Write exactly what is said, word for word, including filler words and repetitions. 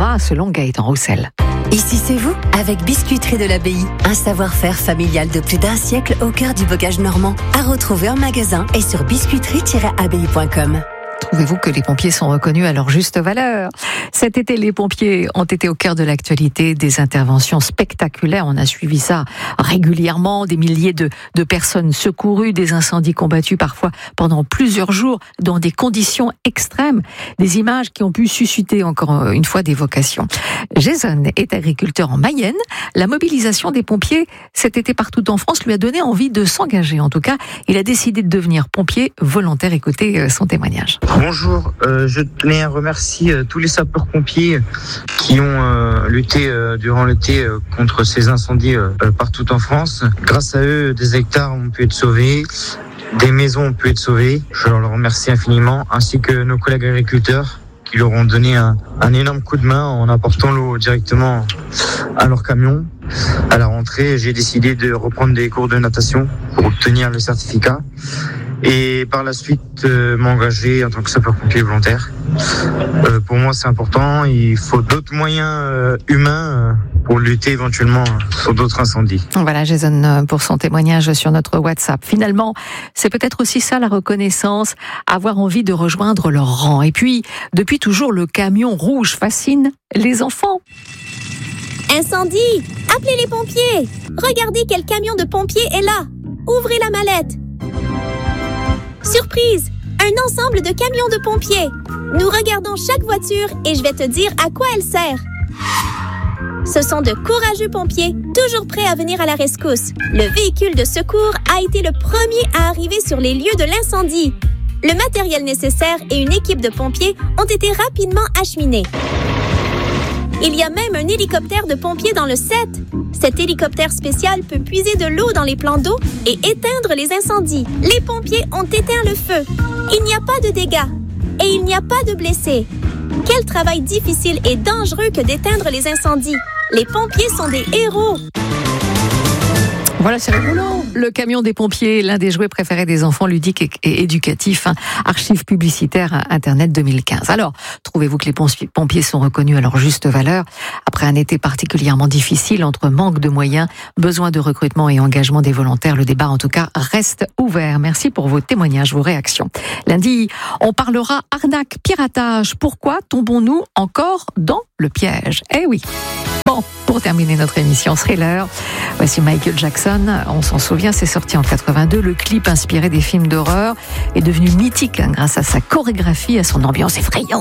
va selon Gaëtan Roussel. Ici c'est vous, avec Biscuiterie de l'Abbaye. Un savoir-faire familial de plus d'un siècle au cœur du bocage normand. À retrouver en magasin et sur biscuiterie tiret abbaye point com. Trouvez-vous que les pompiers sont reconnus à leur juste valeur ? Cet été, les pompiers ont été au cœur de l'actualité, des interventions spectaculaires. On a suivi ça régulièrement, des milliers de, de personnes secourues, des incendies combattus parfois pendant plusieurs jours dans des conditions extrêmes. Des images qui ont pu susciter encore une fois des vocations. Jason est agriculteur en Mayenne. La mobilisation des pompiers cet été partout en France lui a donné envie de s'engager. En tout cas, il a décidé de devenir pompier volontaire. Écoutez son témoignage. Bonjour, euh, je tenais à remercier euh, tous les sapeurs-pompiers qui ont euh, lutté euh, durant l'été euh, contre ces incendies euh, partout en France. Grâce à eux, des hectares ont pu être sauvés, des maisons ont pu être sauvées. Je leur remercie infiniment, ainsi que nos collègues agriculteurs qui leur ont donné un, un énorme coup de main en apportant l'eau directement à leur camion. À la rentrée, j'ai décidé de reprendre des cours de natation pour obtenir le certificat. Et par la suite, euh, m'engager en tant que sapeur-pompier volontaire. Euh, pour moi, c'est important. Il faut d'autres moyens euh, humains euh, pour lutter éventuellement sur d'autres incendies. Voilà, Jason, pour son témoignage sur notre WhatsApp. Finalement, c'est peut-être aussi ça la reconnaissance, avoir envie de rejoindre leur rang. Et puis, depuis toujours, le camion rouge fascine les enfants. Incendie! Appelez les pompiers! Regardez quel camion de pompiers est là! Ouvrez la mallette! Surprise! Un ensemble de camions de pompiers. Nous regardons chaque voiture et je vais te dire à quoi elle sert. Ce sont de courageux pompiers, toujours prêts à venir à la rescousse. Le véhicule de secours a été le premier à arriver sur les lieux de l'incendie. Le matériel nécessaire et une équipe de pompiers ont été rapidement acheminés. Il y a même un hélicoptère de pompiers dans le set. Cet hélicoptère spécial peut puiser de l'eau dans les plans d'eau et éteindre les incendies. Les pompiers ont éteint le feu. Il n'y a pas de dégâts et il n'y a pas de blessés. Quel travail difficile et dangereux que d'éteindre les incendies. Les pompiers sont des héros. Voilà, c'est rigolo. Le camion des pompiers, l'un des jouets préférés des enfants, ludiques et, et éducatifs. Hein. Archives publicitaires Internet deux mille quinze. Alors, trouvez-vous que les pompiers sont reconnus à leur juste valeur après un été particulièrement difficile entre manque de moyens, besoin de recrutement et engagement des volontaires? Le débat, en tout cas, reste ouvert. Merci pour vos témoignages, vos réactions. Lundi, on parlera arnaque, piratage. Pourquoi tombons-nous encore dans le piège? Eh oui. Bon, pour terminer notre émission Thriller, voici Michael Jackson. On s'en souvient, c'est sorti en quatre-vingt-deux. Le clip inspiré des films d'horreur est devenu mythique hein, grâce à sa chorégraphie, à son ambiance effrayante.